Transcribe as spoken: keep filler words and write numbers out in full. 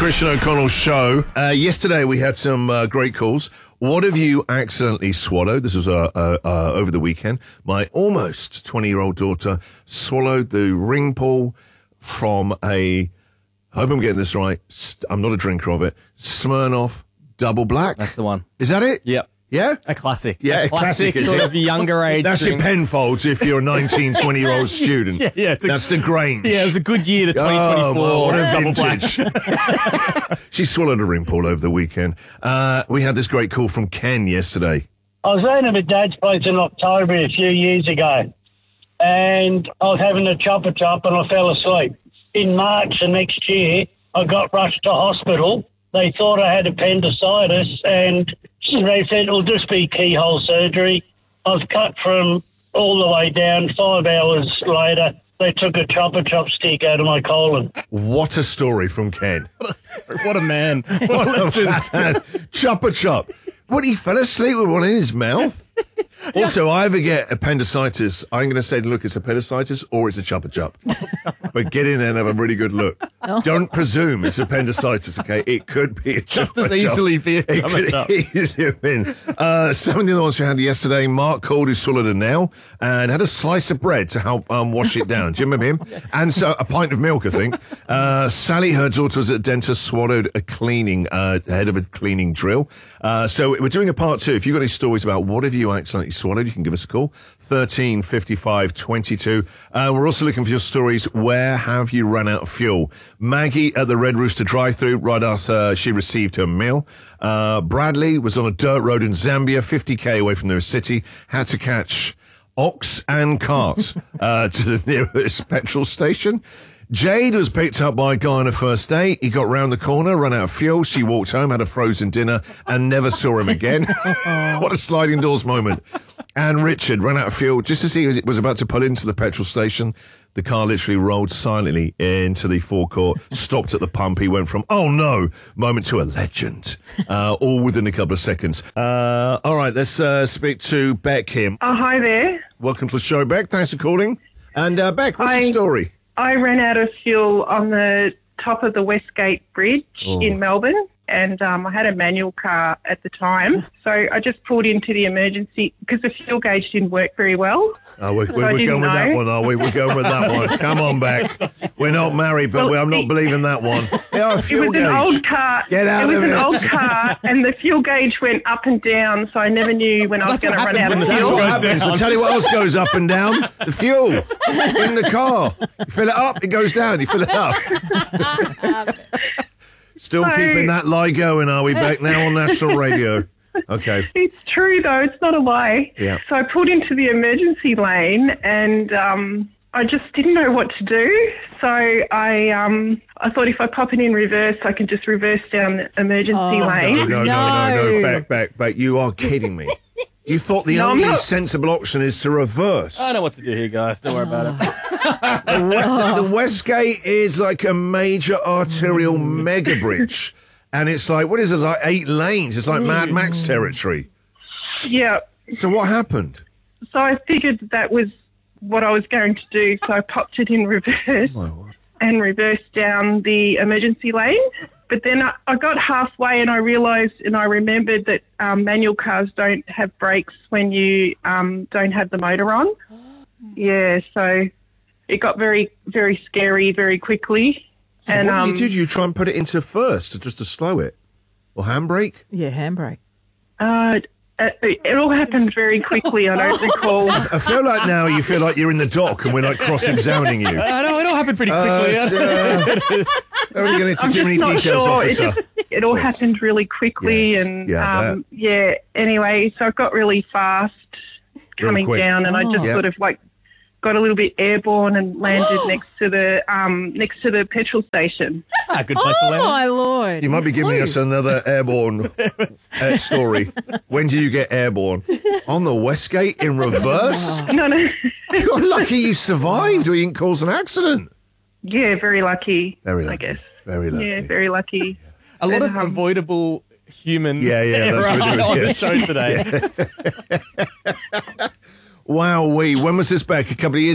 Christian O'Connell Show. Uh, yesterday we had some uh, great calls. What have you accidentally swallowed? This was uh, uh, uh, over the weekend. My almost twenty-year-old daughter swallowed the ring pull from a, I hope I'm getting this right, I'm not a drinker of it, Smirnoff Double Black. That's the one. Is that it? Yep. Yeah? A classic. Yeah, a a classic, classic is sort it? of younger age. That's drink. your Penfolds if you're a nineteen, twenty-year-old student. Yeah, yeah. It's a, That's the Grange. yeah, it was a good year, the twenty twenty-four Oh, what a Double Black. vintage. She swallowed a ring pull over the weekend. Uh, we had this great call from Ken yesterday. I was round at my dad's place in October a few years ago, and I was having a chopper chop and I fell asleep. In March the next year, I got rushed to hospital. They thought I had appendicitis, and they said it'll just be keyhole surgery. I was cut from all the way down. Five hours later, they took a chopper chop stick out of my colon. What a story from Ken. What a man. What a legend. Chopper chop. What, he fell asleep with one in his mouth? Also, I ever get appendicitis, I'm going to say, look, it's appendicitis or it's a chopper chop. But get in there and have a really good look. Oh. Don't presume it's appendicitis, okay? It could be a Just chopper as easily chop. be a It chopper could chop. easily have been. Uh, some of the other ones we had yesterday, Mark called who swallowed a nail and had a slice of bread to help um, wash it down. Do you remember him? And so a pint of milk, I think. Uh, Sally, her daughter was at a dentist, swallowed a cleaning, uh, head of a cleaning drill. Uh, so we're doing a part two. If you've got any stories about what have you accidentally swallowed, you can give us a call. thirteen fifty-five twenty-two. Uh, we're also looking for your stories. Where have you run out of fuel? Maggie at the Red Rooster drive-thru right after she received her meal. Uh, Bradley was on a dirt road in Zambia, fifty k away from their city, had to catch ox and cart uh, to the nearest petrol station. Jade was picked up by a guy on a first date. He got round the corner, ran out of fuel. She walked home, had a frozen dinner, and never saw him again. What a sliding doors moment. And Richard ran out of fuel. Just as he was about to pull into the petrol station, the car literally rolled silently into the forecourt, stopped at the pump. He went from, oh no, moment to a legend, uh, all within a couple of seconds. Uh, all right, let's uh, speak to Beck here. Oh, hi there. Welcome to the show, Beck. Thanks for calling. And uh, Beck, what's I, your story? I ran out of fuel on the top of the Westgate Bridge Oh. in Melbourne, and um, I had a manual car at the time. So I just pulled into the emergency because the fuel gauge didn't work very well. Oh, we're, So we're, I we're didn't going with that know. one, are we? We're going with that one. Come on, Beck. We're not married, but Well, we, I'm not it- believing that one. Yeah, It fuel was gauge. an old car. Get out it was of an it. old car, and the fuel gauge went up and down, so I never knew when I was That's going to what run out happens of when the That's fuel. fuel what goes happens. down. I'll tell you what else goes up and down. The fuel in the car. You fill it up, it goes down. You fill it up. Still So- keeping that lie going, are we, Beck, now on national radio? Okay. It's true, though. It's not a lie. Yeah. So I pulled into the emergency lane, and um, I just didn't know what to do. So I um, I thought if I pop it in reverse, I can just reverse down the emergency No, lane. no, no, no, no, No. Beck, Beck, Beck. You are kidding me. You thought the No, I'm only not. sensible option is to reverse. I know what to do here, guys. Don't worry about it. The, West, the Westgate is like a major arterial mega bridge. And it's like, what is it, like eight lanes? It's like Mad Max territory. Yeah. So what happened? So I figured that was what I was going to do. So I popped it in reverse My word. and reversed down the emergency lane. But then I, I got halfway and I realised and I remembered that um, manual cars don't have brakes when you um, don't have the motor on. Yeah, so it got very, very scary very quickly. So and what um, did you do? Did you try and put it into first, just to slow it? Or handbrake? Yeah, handbrake. uh, it, it all happened very quickly. I don't recall. I feel like now you feel like you're in the dock and we're like cross-examining you. I know, it all happened pretty Uh, quickly. it's, uh, don't really get into I'm too just many not details, sure. It, officer. just, it all Yes. happened really quickly, Yes. and Yeah, I um, yeah. Anyway, so it got really fast Very coming quick. down, and I just Oh. Yeah. sort of like got a little bit airborne and landed next to the um next to the petrol station. Ah, good place to Oh, land. my Lord. You might be giving Flew. us another airborne uh, story. When did you get airborne? On the Westgate in reverse? No, no. You're lucky you survived or you didn't cause an accident. Yeah, very lucky. Very I lucky. guess. Very lucky. Yeah, very lucky. A lot And, of um, avoidable human Yeah, yeah, that's error what we're doing, on yes. the show today. Wow, we. When was this back? A couple of years